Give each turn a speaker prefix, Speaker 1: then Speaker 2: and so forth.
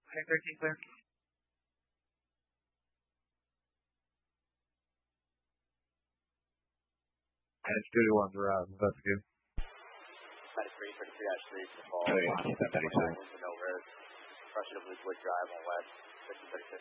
Speaker 1: Okay, 13 clear.
Speaker 2: And Studio 1's around. That's good.
Speaker 3: 93-33-3 to fall.
Speaker 2: Oh, yeah, keep that 32.
Speaker 3: Winds to no road. Rushing to Blue's Wood Drive on west. 1536.